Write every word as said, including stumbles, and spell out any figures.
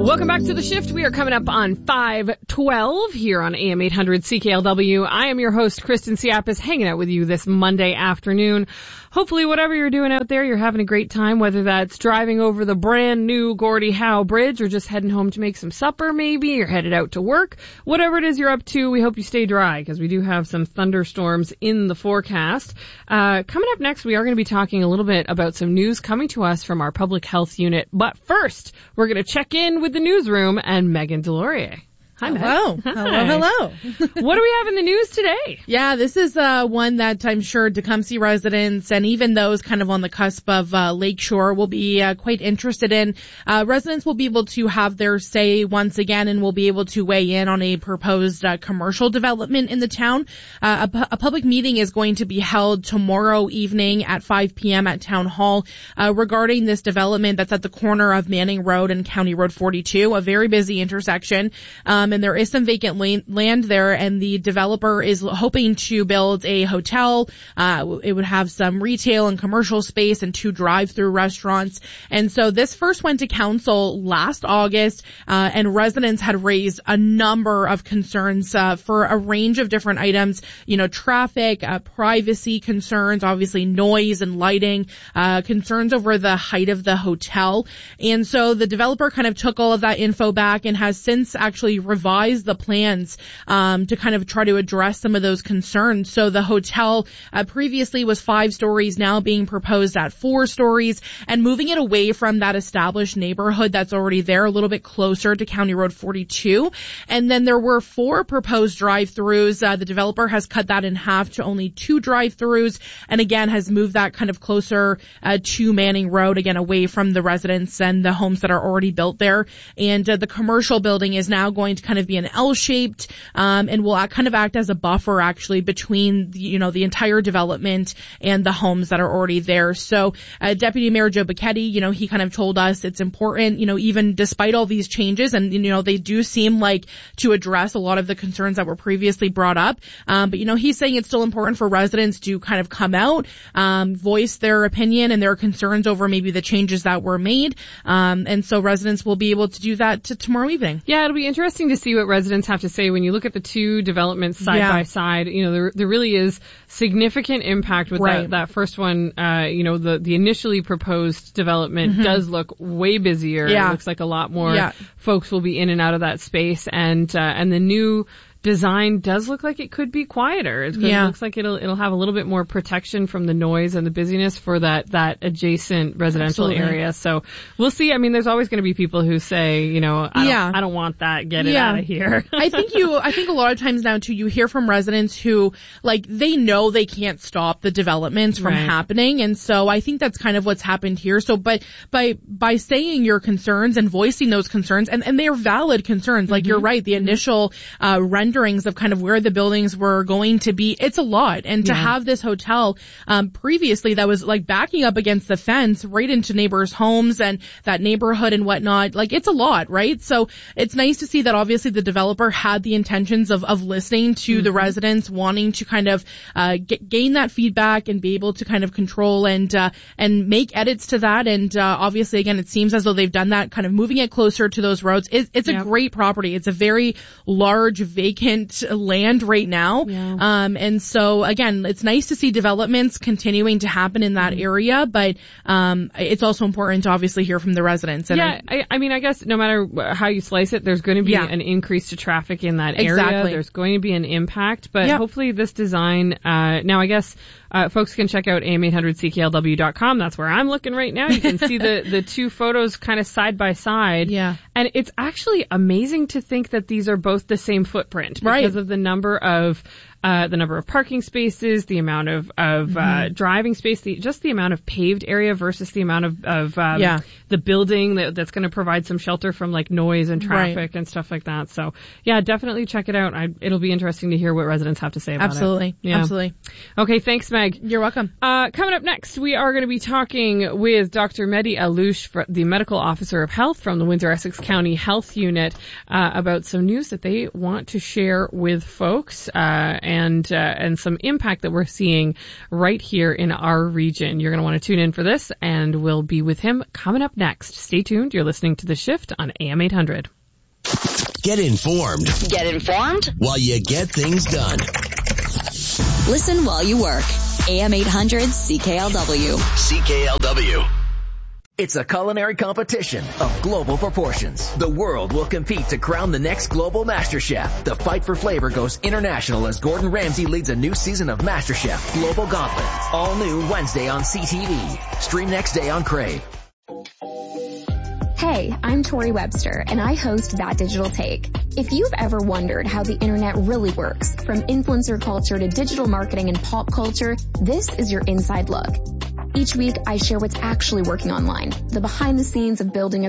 Welcome back to The Shift. We are coming up on five twelve here on A M eight hundred C K L W. I am your host, Kristen Siapis, hanging out with you this Monday afternoon. Hopefully, whatever you're doing out there, you're having a great time, whether that's driving over the brand new Gordie Howe Bridge or just heading home to make some supper, maybe. You're headed out to work. Whatever it is you're up to, we hope you stay dry because we do have some thunderstorms in the forecast. Uh, coming up next, we are going to be talking a little bit about some news coming to us from our public health unit. But first, we're going to check in with the newsroom and Megan Delorier. Hi, Meg. Hello. Hi. Hello, hello. What do we have in the news today? Yeah, this is uh one that I'm sure Tecumseh residents and even those kind of on the cusp of uh, Lakeshore will be uh, quite interested in. Uh, residents will be able to have their say once again and will be able to weigh in on a proposed uh, commercial development in the town. Uh, a, pu- a public meeting is going to be held tomorrow evening at five p.m. at Town Hall uh, regarding this development that's at the corner of Manning Road and County Road forty-two, a very busy intersection. Um, and there is some vacant land there, and the developer is hoping to build a hotel. Uh, it would have some retail and commercial space and two drive-through restaurants. And so this first went to council last August, uh, and residents had raised a number of concerns uh, for a range of different items, you know, traffic, uh, privacy concerns, obviously noise and lighting, uh, concerns over the height of the hotel. And so the developer kind of took all of that info back and has since actually revised the plans um, to kind of try to address some of those concerns. So the hotel uh, previously was five stories, now being proposed at four stories, and moving it away from that established neighborhood that's already there, a little bit closer to County Road forty-two. And then there were four proposed drive-throughs. Uh, the developer has cut that in half to only two drive-throughs, and again has moved that kind of closer uh, to Manning Road, again away from the residents and the homes that are already built there. And uh, the commercial building is now going to kind of be an L-shaped, um, and will act, kind of act as a buffer actually between, the, you know, the entire development and the homes that are already there. So, uh, Deputy Mayor Joe Becchetti, you know, he kind of told us it's important, you know, even despite all these changes, and, you know, they do seem like to address a lot of the concerns that were previously brought up. Um, but, you know, he's saying it's still important for residents to kind of come out, um, voice their opinion and their concerns over maybe the changes that were made. Um, and so residents will be able to do that t- tomorrow evening. Yeah, it'll be interesting to see what residents have to say when you look at the two developments side yeah. by side. You know, there there really is significant impact with right. that, that first one. Uh, you know, the, the initially proposed development mm-hmm. does look way busier. Yeah. It looks like a lot more yeah. folks will be in and out of that space. And, uh, and the new design does look like it could be quieter. It yeah. looks like it'll it'll have a little bit more protection from the noise and the busyness for that that adjacent residential Absolutely. area. So we'll see. I mean, there's always going to be people who say, you know, I, yeah. don't, I don't want that. Get it yeah. out of here. I think you. I think a lot of times now too, you hear from residents who like they know they can't stop the developments from right. happening, and so I think that's kind of what's happened here. So, but by by saying your concerns and voicing those concerns, and and they are valid concerns. Like mm-hmm. you're right, the initial uh renderings of kind of where the buildings were going to be, it's a lot. And to yeah. have this hotel um previously that was like backing up against the fence right into neighbors' homes and that neighborhood and whatnot, like it's a lot, right? So it's nice to see that obviously the developer had the intentions of of listening to mm-hmm. the residents, wanting to kind of uh get, gain that feedback and be able to kind of control and uh and make edits to that. And uh obviously again, it seems as though they've done that, kind of moving it closer to those roads. It, it's yep. a great property. It's a very large vacant land right now. Yeah. Um, and so again, it's nice to see developments continuing to happen in that mm-hmm. area, but, um, it's also important to obviously hear from the residents. And yeah. I, I mean, I guess no matter how you slice it, there's going to be yeah. an increase to traffic in that area. Exactly. There's going to be an impact, but yep. hopefully this design, uh, now I guess, Uh, folks can check out A M eight hundred C K L W dot com. That's where I'm looking right now. You can see the, the two photos kind of side by side. Yeah. And it's actually amazing to think that these are both the same footprint right. because of the number of Uh, the number of parking spaces, the amount of, of, mm-hmm. uh, driving space, the, just the amount of paved area versus the amount of, of, um, yeah. the building that, that's going to provide some shelter from like noise and traffic right. and stuff like that. So yeah, definitely check it out. I, it'll be interesting to hear what residents have to say about Absolutely. it. Yeah. Absolutely. Okay. Thanks, Meg. You're welcome. Uh, coming up next, we are going to be talking with Doctor Mehdi Allouche, the medical officer of health from the Windsor-Essex County Health Unit, uh, about some news that they want to share with folks. Uh, and uh, and some impact that we're seeing right here in our region. You're going to want to tune in for this, and we'll be with him coming up next. Stay tuned. You're listening to The Shift on A M eight hundred. Get informed. Get informed while you get things done. Listen while you work. A M eight hundred C K L W. C K L W. It's a culinary competition of global proportions. The world will compete to crown the next global master chef. The fight for flavor goes international as Gordon Ramsay leads a new season of MasterChef Global Gauntlet. All new Wednesday on C T V. Stream next day on Crave. Hey, I'm Tori Webster, and I host That Digital Take. If you've ever wondered how the internet really works, from influencer culture to digital marketing and pop culture, this is your inside look. Each week, I share what's actually working online, the behind the scenes of building a